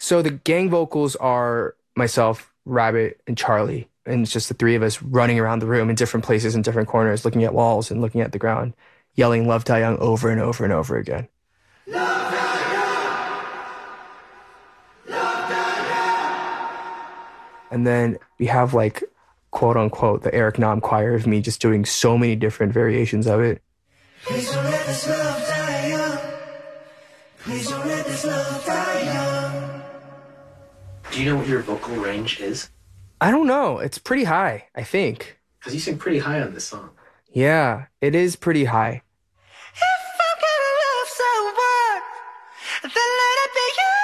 So the gang vocals are myself, Rabbit, and Charlie. And it's just the three of us running around the room in different places in different corners, looking at walls and looking at the ground, yelling Love Die Young over and over and over again. Love Die Young! Love Die Young! And then we have like, quote unquote, the Eric Nam choir of me just doing so many different variations of it. Please don't let this love die young. Please don't let this love die young. Do you know what your vocal range is? I don't know. It's pretty high, I think. Because you sing pretty high on this song. Yeah, it is pretty high. If I'm gonna love someone, then let it be you.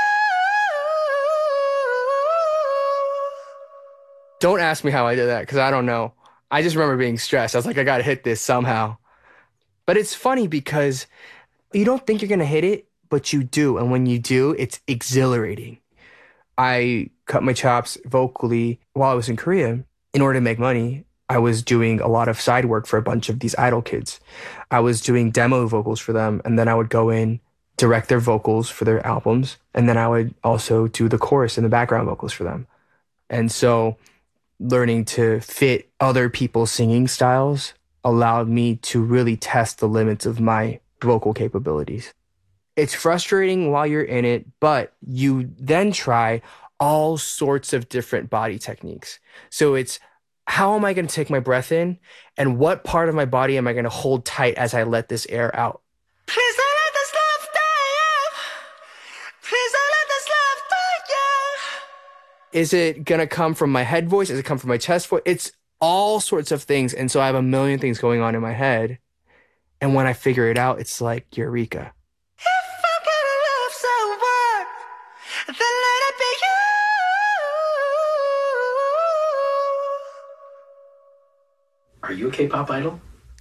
Don't ask me how I did that, because I don't know. I just remember being stressed. I was like, I gotta hit this somehow. But it's funny because you don't think you're gonna hit it, but you do. And when you do, it's exhilarating. I cut my chops vocally while I was in Korea. In order to make money, I was doing a lot of side work for a bunch of these idol kids. I was doing demo vocals for them, and then I would go in, direct their vocals for their albums, and then I would also do the chorus and the background vocals for them. And so learning to fit other people's singing styles allowed me to really test the limits of my vocal capabilities. It's frustrating while you're in it, but you then try all sorts of different body techniques. So it's, how am I going to take my breath in? And what part of my body am I going to hold tight as I let this air out? Please don't let this love die young. Please don't let this love die young. Is it going to come from my head voice? Is it come from my chest voice? It's all sorts of things. And so I have a million things going on in my head. And when I figure it out, it's like eureka. If I'm gonna love someone, then let it be you. Are you a K-pop idol?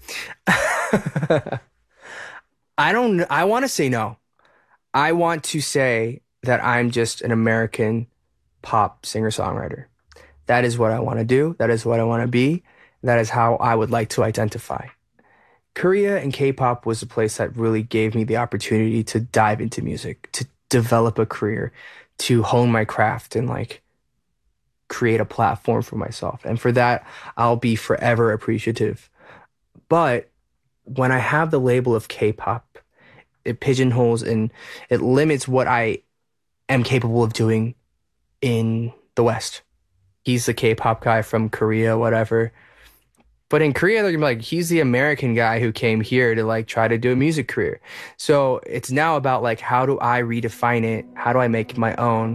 I want to say no. I want to say that I'm just an American pop singer-songwriter. That is what I want to do. That is what I want to be. That is how I would like to identify. Korea and K-pop was a place that really gave me the opportunity to dive into music, to develop a career, to hone my craft and like create a platform for myself. And for that, I'll be forever appreciative. But when I have the label of K-pop, it pigeonholes and it limits what I am capable of doing in the West. He's the K-pop guy from Korea, whatever. But in Korea, they're gonna be like, he's the American guy who came here to like try to do a music career. So it's now about like, how do I redefine it? How do I make it my own?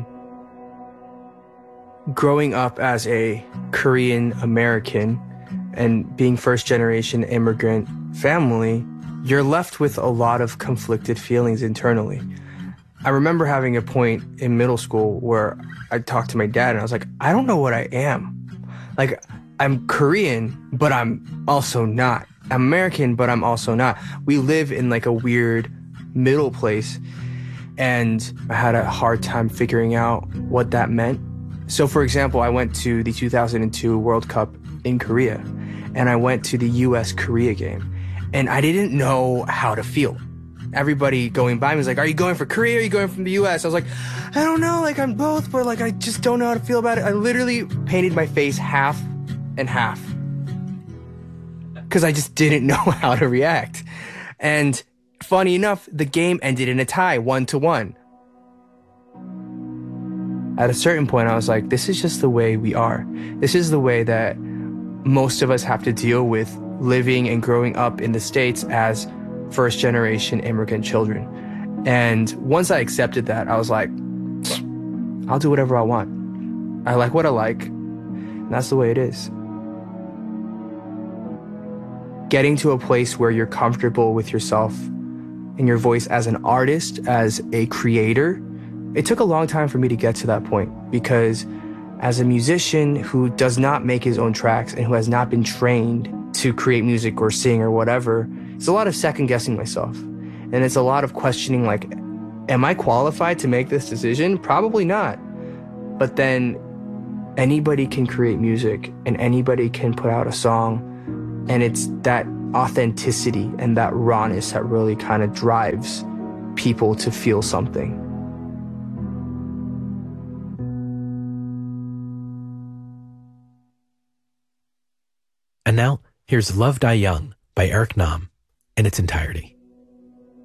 Growing up as a Korean American and being first generation immigrant family, you're left with a lot of conflicted feelings internally. I remember having a point in middle school where I talked to my dad and I was like, I don't know what I am. Like, I'm Korean, but I'm also not. I'm American, but I'm also not. We live in like a weird middle place. And I had a hard time figuring out what that meant. So for example, I went to the 2002 World Cup in Korea and I went to the US-Korea game and I didn't know how to feel. Everybody going by me was like, are you going for Korea or are you going from the US? I was like, I don't know, like I'm both, but like I just don't know how to feel about it. I literally painted my face half and half because I just didn't know how to react. And funny enough, the game ended in a tie, 1-1. At a certain point, I was like, this is just the way we are. This is the way that most of us have to deal with living and growing up in the States as first generation immigrant children. And once I accepted that, I was like, I'll do whatever I want. I like what I like. And that's the way it is. Getting to a place where you're comfortable with yourself and your voice as an artist, as a creator, it took a long time for me to get to that point because as a musician who does not make his own tracks and who has not been trained to create music or sing or whatever, it's a lot of second guessing myself. And it's a lot of questioning like, am I qualified to make this decision? Probably not. But then anybody can create music and anybody can put out a song. And it's that authenticity and that rawness that really kind of drives people to feel something. now, here's Love Die Young by Eric Nam in its entirety.